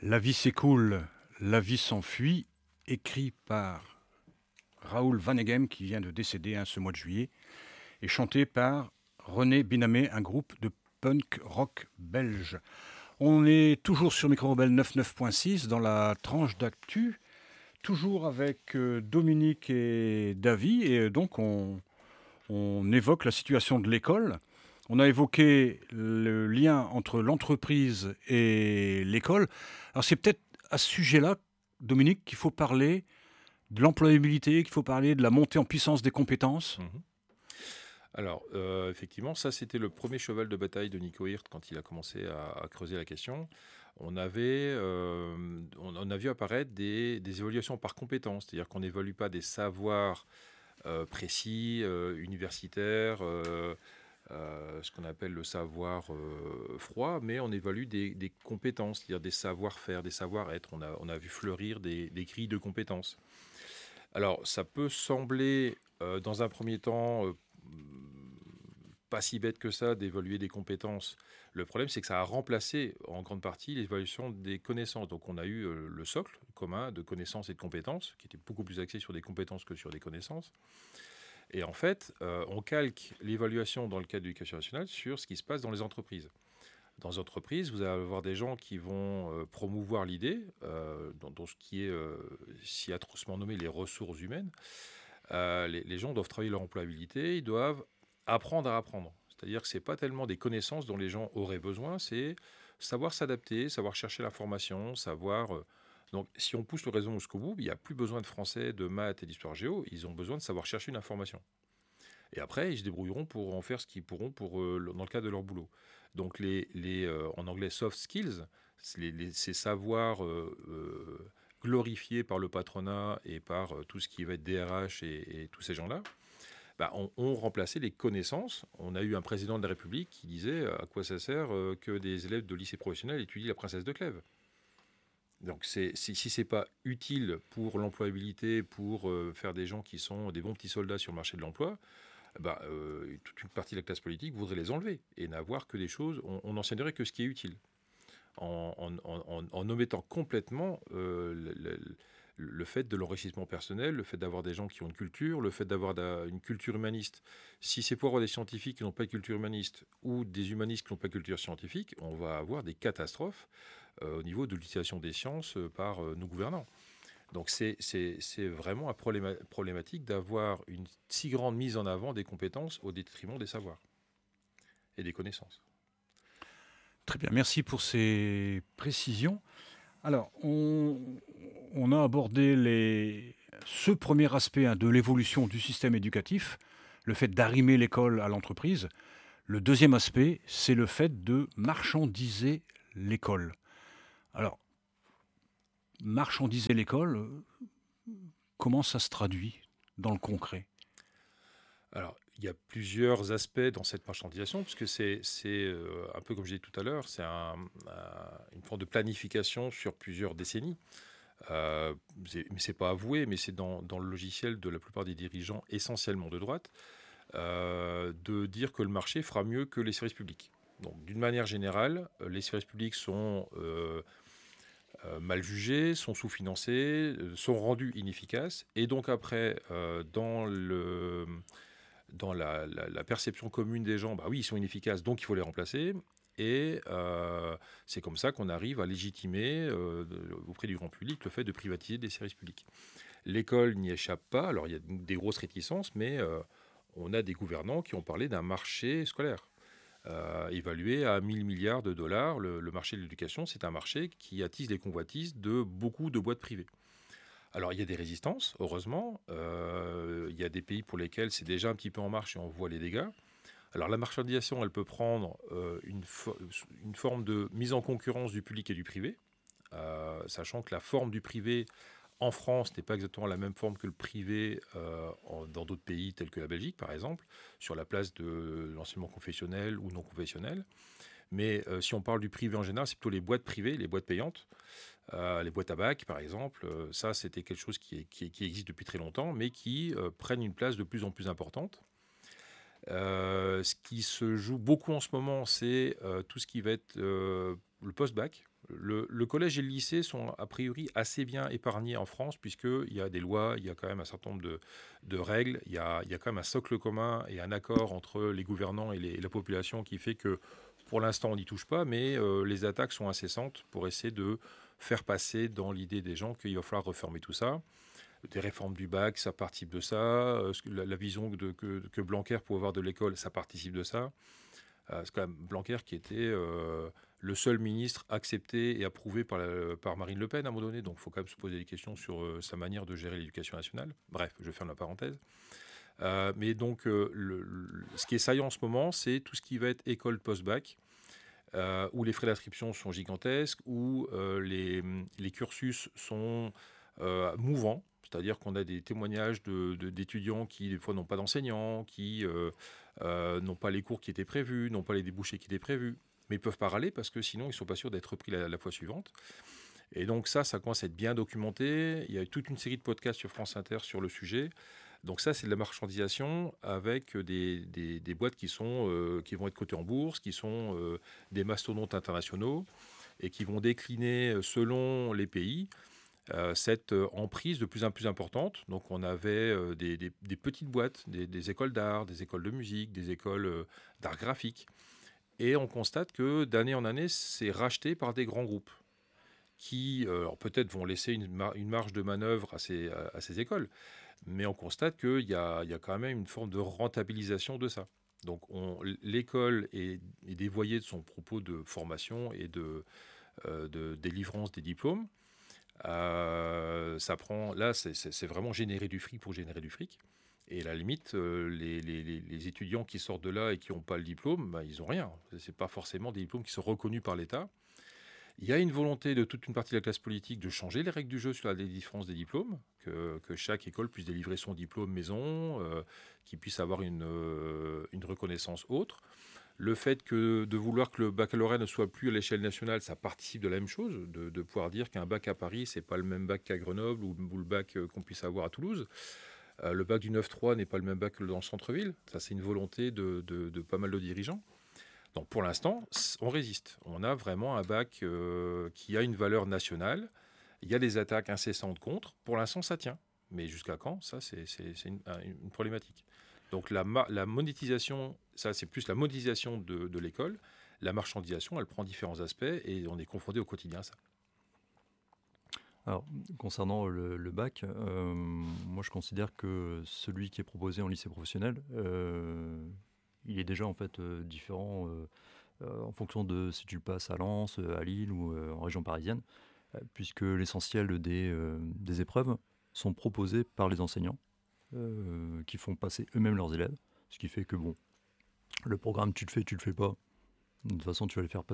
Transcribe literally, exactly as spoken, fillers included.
La vie s'écoule, la vie s'enfuit, écrit par Raoul Vaneigem qui vient de décéder hein, ce mois de juillet, et chanté par René Binamé, un groupe de punk rock belge. On est toujours sur Micro Rebelle quatre-vingt-neuf point six dans la tranche d'actu, toujours avec euh, Dominique et Davy, et donc on, on évoque la situation de l'école. On a évoqué le lien entre l'entreprise et l'école. Alors c'est peut-être à ce sujet-là, Dominique, qu'il faut parler de l'employabilité, qu'il faut parler de la montée en puissance des compétences. Mmh. Alors, euh, effectivement, ça c'était le premier cheval de bataille de Nico Hirt quand il a commencé à, à creuser la question. On avait, euh, on, on a vu apparaître des, des évaluations par compétences, c'est-à-dire qu'on n'évalue pas des savoirs euh, précis, euh, universitaires, euh, euh, ce qu'on appelle le savoir euh, froid, mais on évalue des, des compétences, c'est-à-dire des savoir-faire, des savoir-être. On a, on a vu fleurir des, des grilles de compétences. Alors, ça peut sembler, euh, dans un premier temps, euh, pas si bête que ça d'évaluer des compétences. Le problème, c'est que ça a remplacé en grande partie l'évaluation des connaissances. Donc, on a eu euh, le socle commun de connaissances et de compétences, qui était beaucoup plus axé sur des compétences que sur des connaissances. Et en fait, euh, on calque l'évaluation dans le cadre de l'éducation nationale sur ce qui se passe dans les entreprises. Dans les entreprises, vous allez avoir des gens qui vont euh, promouvoir l'idée, euh, dans, dans ce qui est euh, si atrocement nommé les ressources humaines. Euh, les, les gens doivent travailler leur employabilité, ils doivent apprendre à apprendre. C'est-à-dire que ce n'est pas tellement des connaissances dont les gens auraient besoin, c'est savoir s'adapter, savoir chercher l'information, savoir... euh, donc, si on pousse le raisonnement jusqu'au bout, il n'y a plus besoin de français, de maths et d'histoire géo, ils ont besoin de savoir chercher une information. Et après, ils se débrouilleront pour en faire ce qu'ils pourront pour, euh, le- dans le cadre de leur boulot. Donc, les, les, euh, en anglais, soft skills, c'est les- les- ces savoirs euh, euh, glorifiés par le patronat et par euh, tout ce qui va être D R H et, et tous ces gens-là, bah, ont, ont remplacé les connaissances. On a eu un président de la République qui disait euh, à quoi ça sert euh, que des élèves de lycée professionnel étudient la princesse de Clèves. Donc, c'est, si, si ce n'est pas utile pour l'employabilité, pour euh, faire des gens qui sont des bons petits soldats sur le marché de l'emploi, bah, euh, toute une partie de la classe politique voudrait les enlever et n'avoir que des choses, on, on n'enseignerait que ce qui est utile, en, en, en, en omettant complètement euh, le, le, le fait de l'enrichissement personnel, le fait d'avoir des gens qui ont une culture, le fait d'avoir da, une culture humaniste. Si c'est pour avoir des scientifiques qui n'ont pas de culture humaniste ou des humanistes qui n'ont pas de culture scientifique, on va avoir des catastrophes euh, au niveau de l'utilisation des sciences euh, par euh, nos gouvernants. Donc c'est, c'est, c'est vraiment un probléma- problématique d'avoir une si grande mise en avant des compétences au détriment des savoirs et des connaissances. Très bien, merci pour ces précisions. Alors, on, on a abordé les, ce premier aspect hein, de l'évolution du système éducatif, le fait d'arrimer l'école à l'entreprise. Le deuxième aspect, c'est le fait de marchandiser l'école. Alors, marchandiser l'école, euh, comment ça se traduit dans le concret? Alors, il y a plusieurs aspects dans cette marchandisation, puisque c'est, c'est euh, un peu comme je disais tout à l'heure, c'est un- un- une forme de planification sur plusieurs décennies. Euh, c'est, mais c'est pas avoué, mais c'est dans, dans le logiciel de la plupart des dirigeants, essentiellement de droite, euh, de dire que le marché fera mieux que les services publics. Donc, d'une manière générale, euh, les services publics sont euh, euh, mal jugés, sont sous-financés, euh, sont rendus inefficaces. Et donc après, euh, dans, le, dans la, la- la perception commune des gens, bah oui, ils sont inefficaces, donc il faut les remplacer. Et euh, c'est comme ça qu'on arrive à légitimer euh, de- auprès du grand public le fait de privatiser des services publics. L'école n'y échappe pas. Alors il y a des grosses réticences, mais euh, on a des gouvernants qui ont parlé d'un marché scolaire. Euh, évalué à mille milliards de dollars. Le, le marché de l'éducation, c'est un marché qui attise les convoitises de beaucoup de boîtes privées. Alors, il y a des résistances, heureusement. Euh, il y a des pays pour lesquels c'est déjà un petit peu en marche et on voit les dégâts. Alors, la marchandisation, elle peut prendre euh, une, fo- une forme de mise en concurrence du public et du privé, euh, sachant que la forme du privé en France n'est pas exactement la même forme que le privé euh, en- dans d'autres pays tels que la Belgique, par exemple, sur la place de l'enseignement confessionnel ou non confessionnel. Mais euh, si on parle du privé en général, c'est plutôt les boîtes privées, les boîtes payantes, euh, les boîtes à bac, par exemple. Euh, ça, c'était quelque chose qui, est- qui- qui existe depuis très longtemps, mais qui euh, prennent une place de plus en plus importante. Euh, ce qui se joue beaucoup en ce moment, c'est euh, tout ce qui va être euh, le post-bac, le, le collège et le lycée sont a priori assez bien épargnés en France, puisqu'il y a des lois, il y a quand même un certain nombre de, de règles, il y, a, il y a quand même un socle commun et un accord entre les gouvernants et, les, et la population qui fait que pour l'instant on n'y touche pas, mais euh, les attaques sont incessantes pour essayer de faire passer dans l'idée des gens qu'il va falloir refermer tout ça. Des réformes du bac, ça participe de ça. Euh, la, la vision de, que, que Blanquer pouvait avoir de l'école, ça participe de ça. Euh, c'est quand même Blanquer qui était euh, le seul ministre accepté et approuvé par, la, par Marine Le Pen à un moment donné. Donc il faut quand même se poser des questions sur euh, sa manière de gérer l'éducation nationale. Bref, je ferme la parenthèse. Euh, mais donc, euh, le, le, ce qui est saillant en ce moment, c'est tout ce qui va être école post-bac, euh, où les frais d'inscription sont gigantesques, où euh, les, les cursus sont euh, mouvants. C'est-à-dire qu'on a des témoignages de, de, d'étudiants qui, des fois, n'ont pas d'enseignants, qui euh, euh, n'ont pas les cours qui étaient prévus, n'ont pas les débouchés qui étaient prévus, mais ils ne peuvent pas râler parce que sinon, ils ne sont pas sûrs d'être repris la, la fois suivante. Et donc ça, ça commence à être bien documenté. Il y a toute une série de podcasts sur France Inter sur le sujet. Donc ça, c'est de la marchandisation avec des, des, des boîtes qui, sont, euh, qui vont être cotées en bourse, qui sont euh, des mastodontes internationaux et qui vont décliner selon les pays Euh, cette euh, emprise de plus en plus importante. Donc on avait euh, des, des, des petites boîtes, des, des écoles d'art, des écoles de musique, des écoles euh, d'art graphique. Et on constate que d'année en année, c'est racheté par des grands groupes qui, euh, alors peut-être vont laisser une, mar- une marge de manœuvre à ces, à, à ces écoles, mais on constate qu'il y a, il y a quand même une forme de rentabilisation de ça. Donc on, l'école est, est dévoyée de son propos de formation et de, euh, de délivrance des diplômes. Euh, ça prend, là, c'est, c'est, c'est vraiment générer du fric pour générer du fric. Et à la limite, euh, les, les, les, les étudiants qui sortent de là et qui n'ont pas le diplôme, bah, ils n'ont rien. Ce n'est pas forcément des diplômes qui sont reconnus par l'État. Il y a une volonté de toute une partie de la classe politique de changer les règles du jeu sur la différence des diplômes, que, que chaque école puisse délivrer son diplôme maison, euh, qu'il puisse avoir une, euh, une reconnaissance autre. Le fait que de vouloir que le baccalauréat ne soit plus à l'échelle nationale, ça participe de la même chose, de, de pouvoir dire qu'un bac à Paris, c'est pas le même bac qu'à Grenoble ou, ou le bac qu'on puisse avoir à Toulouse. Euh, le bac du neuf trois n'est pas le même bac que dans le centre-ville. Ça, c'est une volonté de, de, de pas mal de dirigeants. Donc pour l'instant, on résiste. On a vraiment un bac euh, qui a une valeur nationale. Il y a des attaques incessantes contre. Pour l'instant, ça tient. Mais jusqu'à quand? Ça, c'est, c'est, c'est une, une problématique. Donc la, la monétisation, ça c'est plus la monétisation de, de l'école. La marchandisation, elle prend différents aspects et on est confronté au quotidien à ça. Alors, concernant le, le bac, euh, moi je considère que celui qui est proposé en lycée professionnel, euh, il est déjà en fait euh, différent euh, euh, en fonction de si tu le passes à Lens, à Lille ou euh, en région parisienne, euh, puisque l'essentiel des, euh, des épreuves sont proposées par les enseignants euh, qui font passer eux-mêmes leurs élèves, ce qui fait que bon, le programme tu le fais, tu le fais pas, de toute façon tu vas le faire passer.